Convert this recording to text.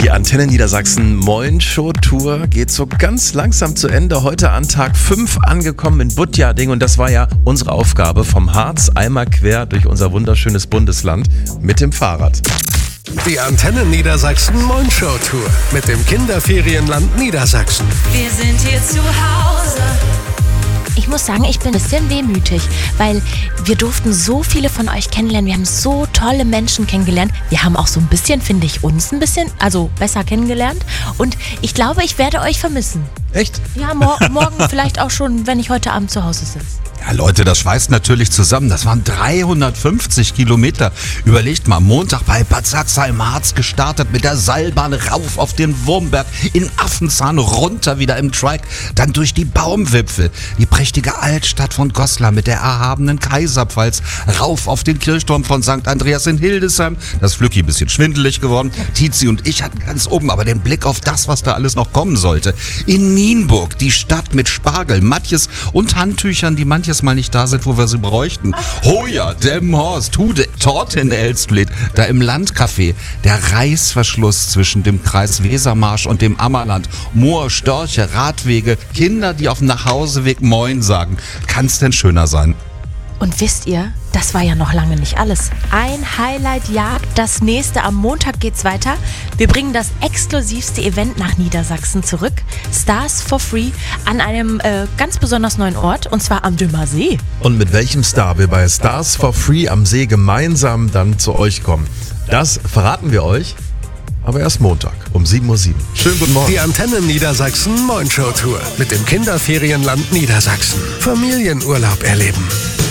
Die Antenne Niedersachsen Moin Show Tour geht so ganz langsam zu Ende. Heute an Tag 5 angekommen in Butjading und das war ja unsere Aufgabe vom Harz einmal quer durch unser wunderschönes Bundesland mit dem Fahrrad. Die Antenne Niedersachsen Moin Show Tour mit dem Kinderferienland Niedersachsen. Wir sind hier zu Hause. Ich muss sagen, ich bin ein bisschen wehmütig, weil wir durften so viele von euch kennenlernen. Wir haben so tolle Menschen kennengelernt. Wir haben auch so ein bisschen, finde ich, uns ein bisschen, also besser kennengelernt. Und ich glaube, ich werde euch vermissen. Echt? Ja, morgen vielleicht auch schon, wenn ich heute Abend zu Hause sitze. Ja, Leute, das schweißt natürlich zusammen. Das waren 350 Kilometer. Überlegt mal, Montag bei Bad Sachsa im Harz gestartet, mit der Seilbahn rauf auf den Wurmberg, in Affenzahn runter wieder im Trike, dann durch die Baumwipfel, die prächtige Altstadt von Goslar mit der erhabenen Kaiserpfalz, rauf auf den Kirchturm von St. Andreas in Hildesheim. Das ist Flücki ein bisschen schwindelig geworden. Tizi und ich hatten ganz oben aber den Blick auf das, was da alles noch kommen sollte. In Nienburg, die Stadt mit Spargel, Matjes und Handtüchern, die manches Mal nicht da sind, wo wir sie bräuchten. Hoja, Demhorst, Hude, Torte in Elsfleth, da im Landcafé, der Reißverschluss zwischen dem Kreis Wesermarsch und dem Ammerland, Moor, Störche, Radwege, Kinder, die auf dem Nachhauseweg Moin sagen. Kann's denn schöner sein? Und wisst ihr, das war ja noch lange nicht alles. Ein Highlight jagt das nächste. Am Montag geht's weiter. Wir bringen das exklusivste Event nach Niedersachsen zurück. Stars for Free an einem ganz besonders neuen Ort, und zwar am Dümmer See. Und mit welchem Star wir bei Stars for Free am See gemeinsam dann zu euch kommen, das verraten wir euch, aber erst Montag um 7:07 Uhr. Schönen guten Morgen. Die Antenne Niedersachsen Moin Show Tour mit dem Kinderferienland Niedersachsen. Familienurlaub erleben.